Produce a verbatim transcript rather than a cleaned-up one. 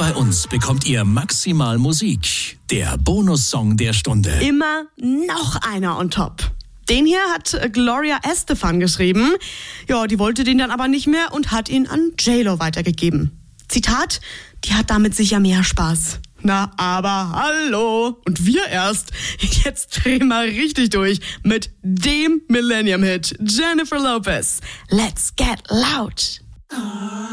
bei uns bekommt ihr maximal Musik. Der Bonussong der Stunde. Immer noch einer on top. Den hier hat Gloria Estefan geschrieben. Ja, die wollte den dann aber nicht mehr und hat ihn an J-Lo weitergegeben. Zitat, die hat damit sicher mehr Spaß. Na, aber hallo. Und wir erst. Jetzt drehen wir richtig durch mit dem Millennium-Hit. Jennifer Lopez. Let's get loud.